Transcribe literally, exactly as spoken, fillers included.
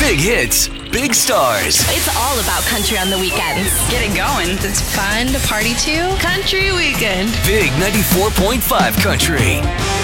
Big hits, big stars. It's all about country on the weekends. Get it going. It's fun to party to. Country weekend. Big ninety-four point five Country.